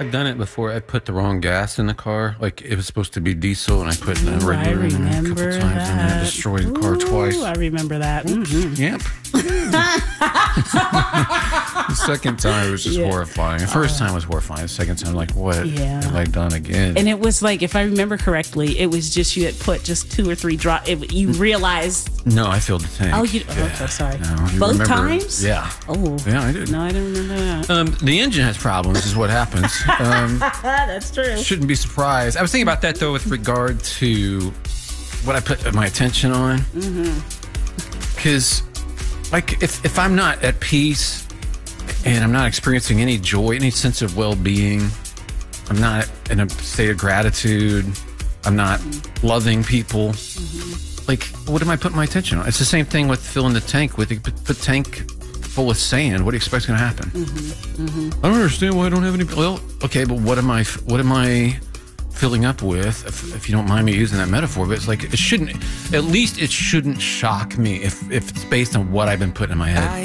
I've done it before. I put the wrong gas in the car. Like it was supposed to be diesel, and I put the I regular in there a couple remember times, and I destroyed the car twice. I remember that. Yep. The second time was just horrifying. The first time was horrifying. The second time, like, what have I done again? And it was like, if I remember correctly, it was just you had put just 2 or 3 drops. You realized. No, I filled the tank. Oh, okay, sorry. No, you Both remember, times? Yeah. Oh. Yeah, I did. No, I don't remember that. The engine has problems, is what happens. That's true. Shouldn't be surprised. I was thinking about that, though, with regard to what I put my attention on. Because, like, if I'm not at peace and I'm not experiencing any joy, any sense of well-being, I'm not in a state of gratitude, I'm not loving people, like, what am I putting my attention on? It's the same thing with filling the tank. With the tank full of sand, what do you expect is going to happen? I don't understand why I don't have any. Well, okay, but what am I filling up with? If you don't mind me using that metaphor, but it's like it shouldn't. At least it shouldn't shock me if it's based on what I've been putting in my head.